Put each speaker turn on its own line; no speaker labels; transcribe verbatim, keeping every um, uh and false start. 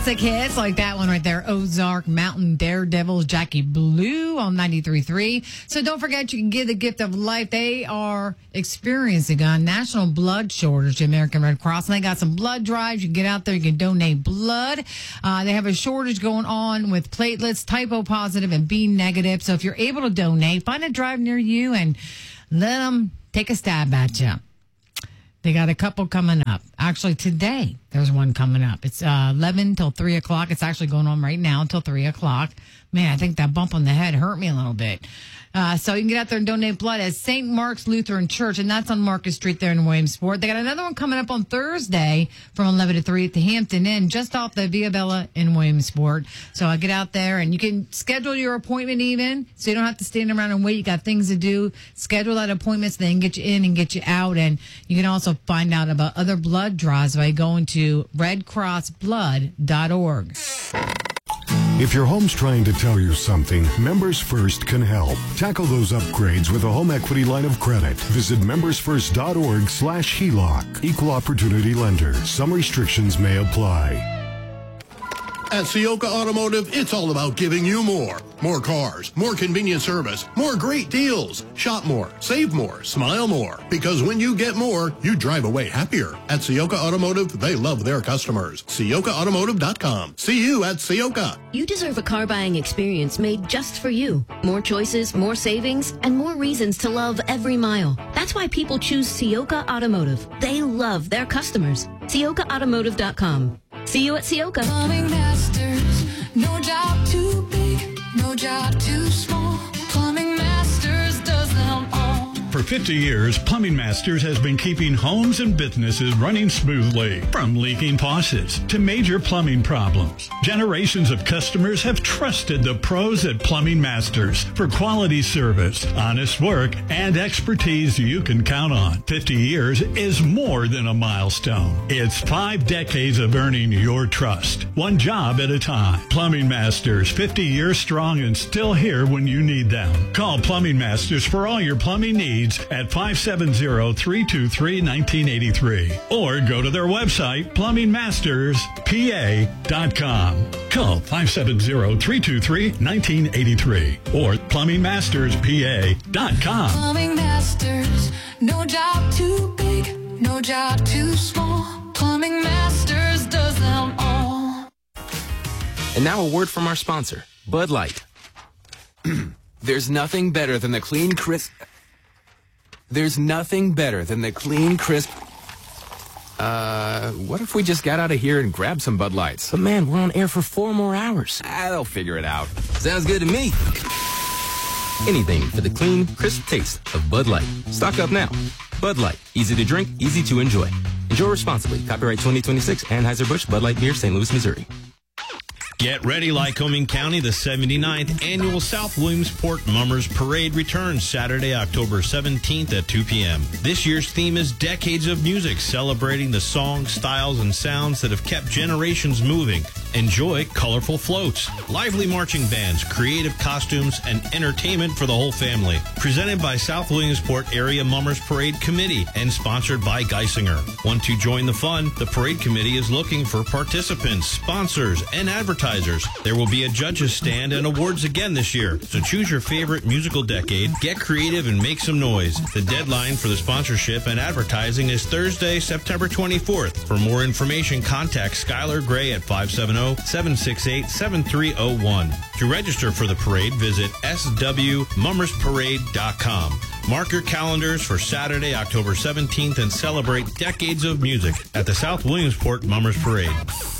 classic hits like that one right there, Ozark Mountain Daredevils, Jackie Blue on ninety-three point three. So don't forget, you can give the gift of life. They are experiencing a national blood shortage, the American Red Cross, and they got some blood drives. You can get out there, you can donate blood. Uh, they have a shortage going on with platelets, typo positive and B negative. So if you're able to donate, find a drive near you and let them take a stab at you. They got a couple coming up. Actually, today, there's one coming up. It's uh, eleven till three o'clock. It's actually going on right now until three o'clock. Man, I think that bump on the head hurt me a little bit. Uh, so you can get out there and donate blood at Saint Mark's Lutheran Church, and that's on Market Street there in Williamsport. They got another one coming up on Thursday from eleven to three at the Hampton Inn, just off the Via Bella in Williamsport. So I get out there, and you can schedule your appointment even, so you don't have to stand around and wait. You got things to do. Schedule that appointment so they can get you in and get you out. And you can also find out about other blood draws by going to red cross blood dot org.
If your home's trying to tell you something, Members First can help. Tackle those upgrades with a home equity line of credit. Visit members first dot org slash H E L O C. Equal Opportunity Lender. Some restrictions may apply.
At Ciocca Automotive, it's all about giving you more. More cars, more convenient service, more great deals. Shop more, save more, smile more. Because when you get more, you drive away happier. At Ciocca Automotive, they love their customers. Ciocca Automotive dot com. See you at Ciocca.
You deserve a car buying experience made just for you. More choices, more savings, and more reasons to love every mile. That's why people choose Ciocca Automotive. They love their customers. Ciocca Automotive dot com. See you at Ciocca.
Plumbing Masters, no job too big, no job too small. Plumbing Masters does them all.
For fifty years, Plumbing Masters has been keeping homes and businesses running smoothly. From leaking faucets to major plumbing problems, generations of customers have trusted the pros at Plumbing Masters for quality service, honest work, and expertise you can count on. fifty years is more than a milestone. It's five decades of earning your trust, one job at a time. Plumbing Masters, fifty years strong and still here when you need them. Call Plumbing Masters for all your plumbing needs at five seven zero, three two three, one nine eight three or go to their website, plumbing masters p a dot com. Call five seven zero, three two three, one nine eight three or plumbing masters p a dot com.
Plumbing Masters, no job too big, no job too small. Plumbing Masters does them all.
And now a word from our sponsor, Bud Light. There's nothing better than the clean, crisp... There's nothing better than the clean, crisp... Uh, what if we just got out of here and grabbed some Bud Lights? But man, we're on air for four more hours. Ah, they'll figure it out. Sounds good to me. Anything for the clean, crisp taste of Bud Light. Stock up now. Bud Light. Easy to drink, easy to enjoy. Enjoy responsibly. Copyright twenty twenty-six, Anheuser-Busch, Bud Light Beer, Saint Louis, Missouri.
Get ready, Lycoming County. The seventy-ninth Annual South Williamsport Mummers Parade returns Saturday, October seventeenth at two p.m. This year's theme is Decades of Music, celebrating the songs, styles, and sounds that have kept generations moving. Enjoy colorful floats, lively marching bands, creative costumes, and entertainment for the whole family. Presented by South Williamsport Area Mummers Parade Committee and sponsored by Geisinger. Want to join the fun? The Parade Committee is looking for participants, sponsors, and advertisers. There will be a judges stand and awards again this year, so choose your favorite musical decade, get creative, and make some noise. The deadline for the sponsorship and advertising is Thursday, September twenty-fourth. For more information, contact Skylar Gray at five seven zero, seven six eight, seven three zero one. To register for the parade, visit s w mummers parade dot com. Mark your calendars for Saturday, October seventeenth, and celebrate decades of music at the South Williamsport Mummers Parade.